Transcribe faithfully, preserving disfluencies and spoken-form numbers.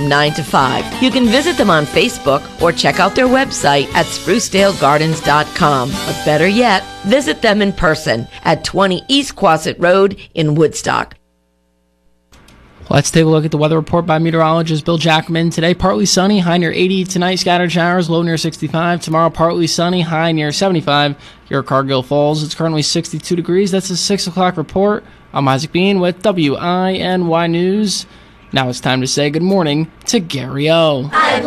from nine to five. You can visit them on Facebook or check out their website at spruce dale gardens dot com. But better yet, visit them in person at twenty East Quasit Road in Woodstock. Let's take a look at the weather report by meteorologist Bill Jackman. Today, partly sunny, high near eighty. Tonight, scattered showers, low near sixty-five. Tomorrow, partly sunny, high near seventy-five. Here at Cargill Falls, it's currently sixty-two degrees. That's a six o'clock report. I'm Isaac Bean with W I N Y News. Now it's time to say good morning to Gary O.